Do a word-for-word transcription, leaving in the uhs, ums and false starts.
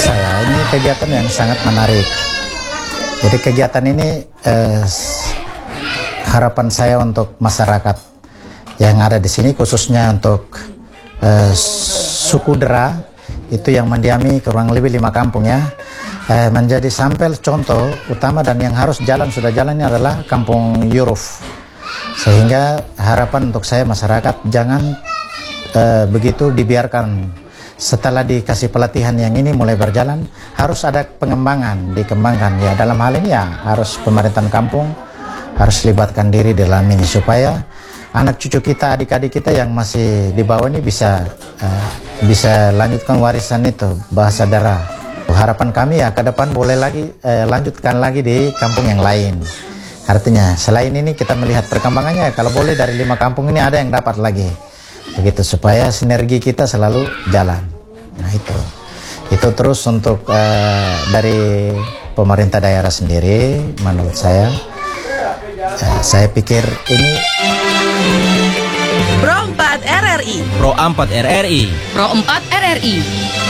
saya ini kegiatan yang sangat menarik. Jadi kegiatan ini eh, harapan saya untuk masyarakat yang ada di sini, khususnya untuk eh, suku Dera itu yang mendiami kurang lebih lima kampung ya, eh, menjadi sampel contoh utama, dan yang harus jalan sudah jalan ini adalah Kampung Yuruf. Sehingga harapan untuk saya masyarakat jangan eh, begitu dibiarkan. Setelah dikasih pelatihan yang ini mulai berjalan, harus ada pengembangan, dikembangkan ya. Dalam hal ini ya harus pemerintahan kampung harus libatkan diri dalam ini supaya anak cucu kita, adik-adik kita yang masih di bawah ini bisa uh, bisa lanjutkan warisan itu bahasa Dera. Harapan kami ya ke depan boleh lagi uh, lanjutkan lagi di kampung yang lain. Artinya selain ini kita melihat perkembangannya, kalau boleh dari lima kampung ini ada yang dapat lagi. Begitu supaya sinergi kita selalu jalan. Nah itu itu terus untuk uh, dari pemerintah daerah sendiri, menurut saya uh, saya pikir ini Pro empat R R I Pro empat R R I Pro empat R R I